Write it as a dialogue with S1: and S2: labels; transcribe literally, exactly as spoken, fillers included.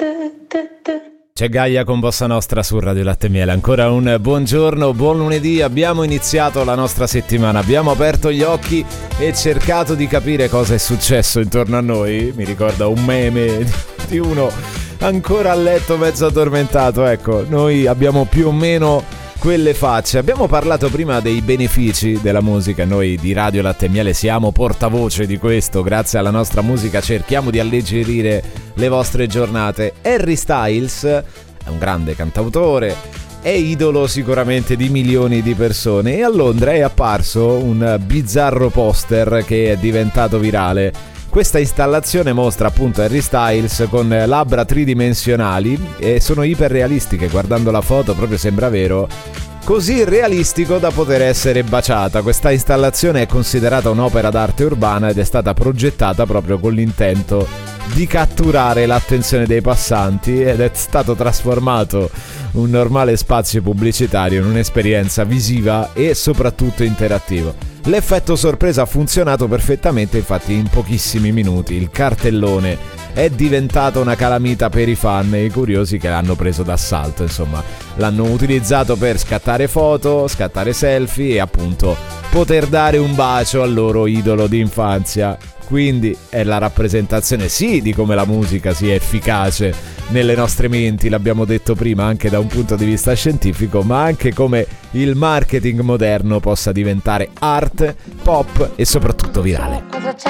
S1: C'è Gaia con Bossa Nostra su Radio Latte e Miele. Ancora un buongiorno, buon lunedì. Abbiamo iniziato la nostra settimana, abbiamo aperto gli occhi e cercato di capire cosa è successo intorno a noi. Mi ricorda un meme di uno ancora a letto mezzo addormentato. Ecco, noi abbiamo più o meno quelle facce. Abbiamo parlato prima dei benefici della musica. Noi di Radio Latte e Miele siamo portavoce di questo. Grazie alla nostra musica cerchiamo di alleggerire le vostre giornate. Harry Styles è un grande cantautore, è idolo sicuramente di milioni di persone, e a Londra è apparso un bizzarro poster che è diventato virale. Questa installazione mostra appunto Harry Styles con labbra tridimensionali e sono iperrealistiche. Guardando la foto proprio sembra vero, così realistico da poter essere baciata. Questa installazione è considerata un'opera d'arte urbana ed è stata progettata proprio con l'intento di catturare l'attenzione dei passanti, ed è stato trasformato un normale spazio pubblicitario in un'esperienza visiva e soprattutto interattiva. L'effetto sorpresa ha funzionato perfettamente, infatti in pochissimi minuti il cartellone è diventato una calamita per i fan e i curiosi che l'hanno preso d'assalto. Insomma, l'hanno utilizzato per scattare foto, scattare selfie e appunto poter dare un bacio al loro idolo di infanzia. Quindi è la rappresentazione sì di come la musica sia efficace nelle nostre menti, l'abbiamo detto prima, anche da un punto di vista scientifico, ma anche come il marketing moderno possa diventare art, pop e soprattutto virale.